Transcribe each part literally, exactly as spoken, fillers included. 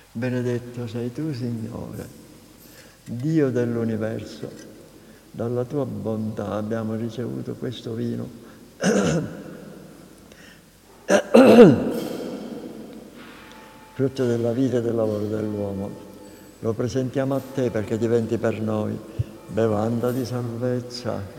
Benedetto sei tu, Signore, Dio dell'universo. Dalla tua bontà abbiamo ricevuto questo vino frutto della vita e del lavoro dell'uomo. Lo presentiamo a te perché diventi per noi bevanda di salvezza.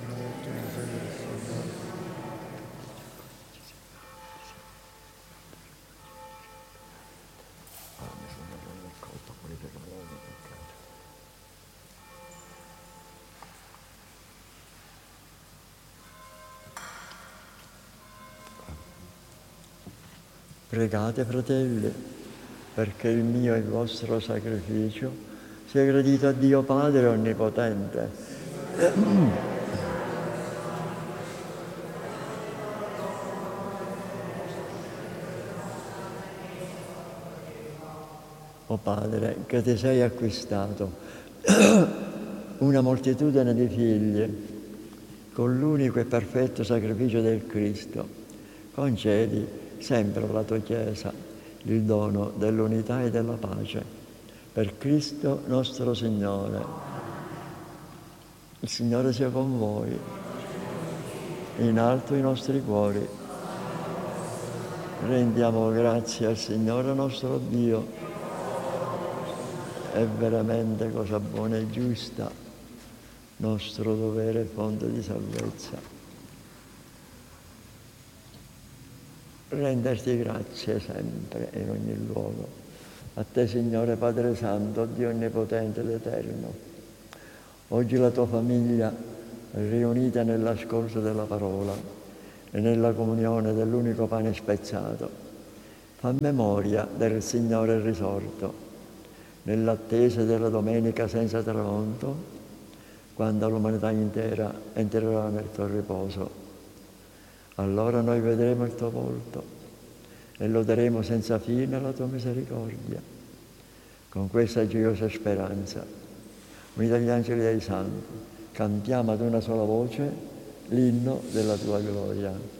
Pregate, fratelli, perché il mio e il vostro sacrificio sia gradito a Dio Padre Onnipotente. O Padre, che ti sei acquistato una moltitudine di figli con l'unico e perfetto sacrificio del Cristo, concedi sempre alla tua Chiesa il dono dell'unità e della pace. Per Cristo nostro Signore. Il Signore sia con voi. In alto i nostri cuori. Rendiamo grazie al Signore nostro Dio. È veramente cosa buona e giusta, nostro dovere e fonte di salvezza. Renderti grazie sempre e in ogni luogo. A te, Signore Padre Santo, Dio Onnipotente ed Eterno. Oggi la tua famiglia è riunita nell'ascolto della parola e nella comunione dell'unico pane spezzato. Fa memoria del Signore risorto, nell'attesa della domenica senza tramonto, quando l'umanità intera entrerà nel tuo riposo. Allora noi vedremo il tuo volto e loderemo senza fine la tua misericordia. Con questa gioiosa speranza, uniti agli angeli dei santi, cantiamo ad una sola voce l'inno della tua gloria.